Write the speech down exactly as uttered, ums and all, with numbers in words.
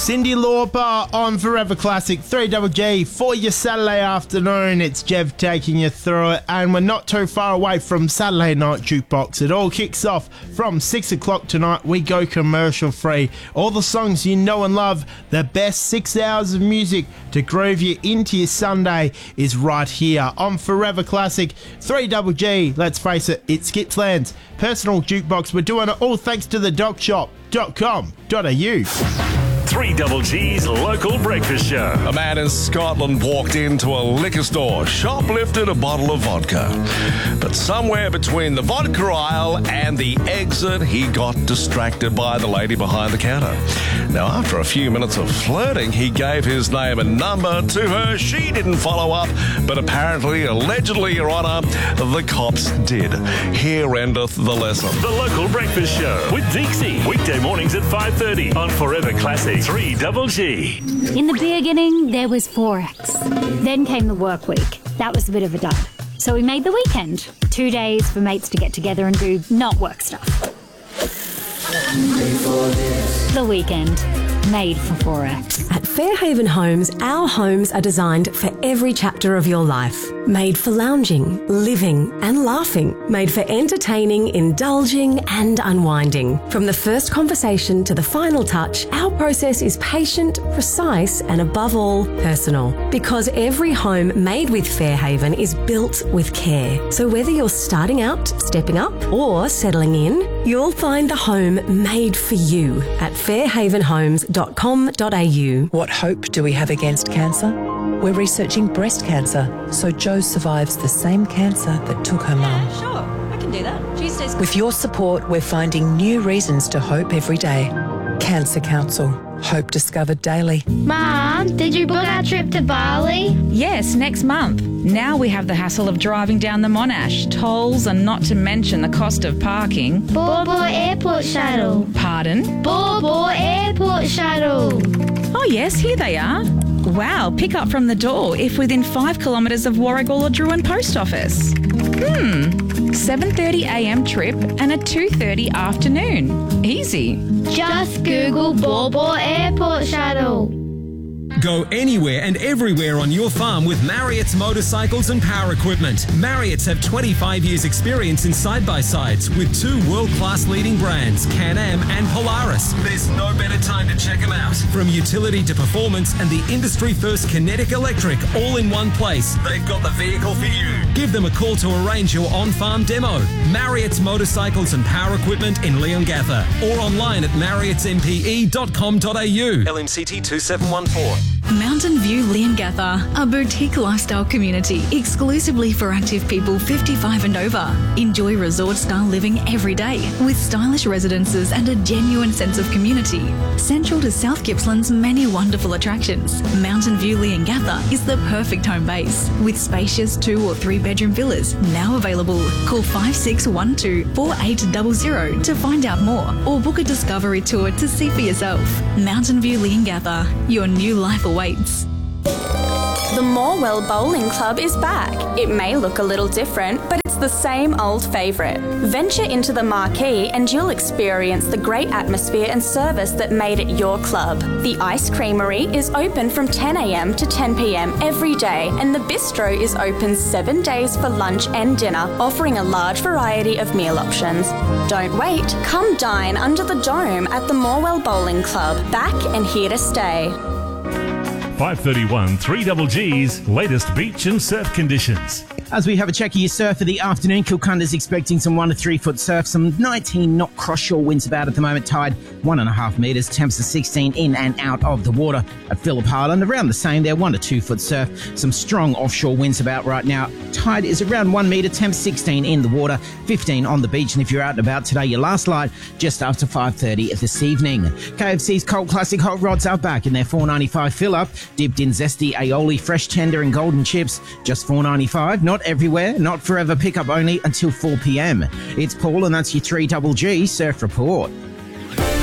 Cyndi Lauper on Forever Classic three G G for your Saturday afternoon. It's Jev taking you through it, and we're not too far away from Saturday Night Jukebox. It all kicks off from six o'clock tonight. We go commercial free. All the songs you know and love, the best six hours of music to groove you into your Sunday is right here on Forever Classic three G G. Let's face it, it's Gippsland's personal jukebox. We're doing it all thanks to the doc shop dot com dot a u. three G G's local breakfast show. A man in Scotland walked into a liquor store, shoplifted a bottle of vodka. But somewhere between the vodka aisle and the exit, he got distracted by the lady behind the counter. Now, after a few minutes of flirting, he gave his name and number to her. She didn't follow up, but apparently, allegedly, Your Honour, the cops did. Here endeth the lesson. The local breakfast show with Deeksy. Weekday mornings at five thirty on Forever Classic three G G. In the beginning, there was Forex. Then came the work week. That was a bit of a dud. So we made the weekend. Two days for mates to get together and do not work stuff. The weekend. Made for Forex. At Fairhaven Homes, our homes are designed for every chapter of your life. Made for lounging, living and laughing. Made for entertaining, indulging and unwinding. From the first conversation to the final touch, our process is patient, precise and above all, personal. Because every home made with Fairhaven is built with care. So whether you're starting out, stepping up or settling in, you'll find the home made for you at fairhaven homes dot com dot a u. What hope do we have against cancer? We're researching breast cancer, so Jo survives the same cancer that took her mum. Yeah, sure. I can do that. Tuesdays. With your support, we're finding new reasons to hope every day. Cancer Council. Hope discovered daily. Mum, did you book our trip to Bali? Yes, next month. Now we have the hassle of driving down the Monash, tolls and not to mention the cost of parking. Baw Baw Airport Shuttle. Pardon? Baw Baw Airport Shuttle. Oh yes, here they are. Wow, pick up from the door if within five kilometres of Warragul or Druin Post Office. Hmm, seven thirty a m trip and a two thirty afternoon. Easy. Just Google Baw Baw Airport Shuttle. Go anywhere and everywhere on your farm with Marriott's motorcycles and power equipment. Marriott's have twenty-five years experience in side-by-sides with two world-class leading brands, Can-Am and Polaris. There's no better time to check them out. From utility to performance and the industry-first Kinetic Electric all in one place. They've got the vehicle for you. Give them a call to arrange your on-farm demo. Marriott's motorcycles and power equipment in Leongatha or online at marriotts m p e dot com dot a u. L M C T two seven one four. Mountain View Leongatha, a boutique lifestyle community exclusively for active people fifty-five and over. Enjoy resort-style living every day with stylish residences and a genuine sense of community. Central to South Gippsland's many wonderful attractions, Mountain View Leongatha is the perfect home base with spacious two or three bedroom villas now available. Call five six one two, four eight zero zero to find out more or book a discovery tour to see for yourself. Mountain View Leongatha, your new life awaits. The Morwell Bowling Club is back. It may look a little different, but it's the same old favourite. Venture into the marquee and you'll experience the great atmosphere and service that made it your club. The Ice Creamery is open from ten a m to ten p m every day, and the Bistro is open seven days for lunch and dinner, offering a large variety of meal options. Don't wait, come dine under the dome at the Morwell Bowling Club, back and here to stay. five thirty-one, three G G's latest beach and surf conditions. As we have a check of your surf for the afternoon, Kilcunda's expecting some one to three foot surf, some nineteen knot cross-shore winds about at the moment, tide one and a half metres, temps of sixteen in and out of the water. At Phillip Island, around the same there, one to two foot surf, some strong offshore winds about right now. Tide is around one metre, temps sixteen in the water, fifteen on the beach, and if you're out and about today, your last light just after five thirty this evening. K F C's Cold Classic Hot Rods are back in their four ninety-five fill-up, dipped in zesty aioli, fresh tender and golden chips, just four ninety-five. Not everywhere, not forever, pick up only until four p m. It's Paul and that's your three G G Surf Report.